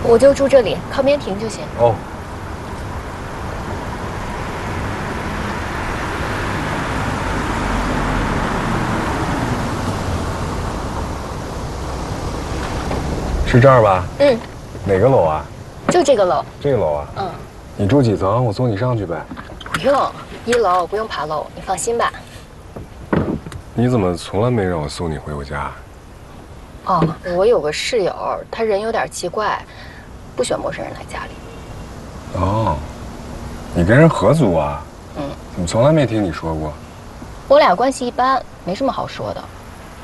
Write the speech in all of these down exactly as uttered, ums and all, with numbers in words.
我就住这里，靠边停就行。 哦。是这儿吧？ 嗯。 哪个楼啊？ 就这个楼。 这个楼啊？ 嗯。 你住几层？我送你上去呗。 不用，一楼不用爬楼，你放心吧。 你怎么从来没让我送你回我家？ 哦，我有个室友，他人有点奇怪，不喜欢陌生人来家里。 哦，你跟人合租啊？ 嗯。 怎么从来没听你说过？ 我俩关系一般，没什么好说的。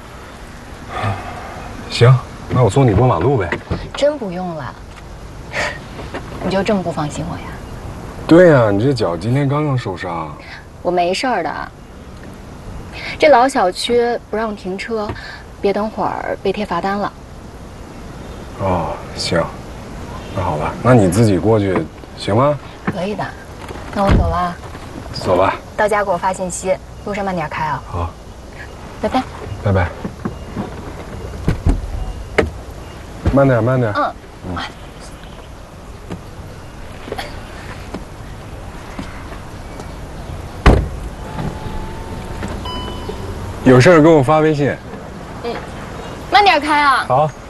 行，那我送你过马路呗。 真不用了。你就这么不放心我呀？ 对呀，你这脚今天刚刚受伤。 我没事儿的。这老小区不让停车，别等会儿被贴罚单了。 哦，行，那好吧，那你自己过去行吗？ 可以的，那我走了。 走吧。 到家给我发信息，路上慢点开啊。 好， 拜拜。 拜拜。慢点，慢点。 嗯。嗯。 有事儿给我发微信。 嗯，慢点开啊。 好。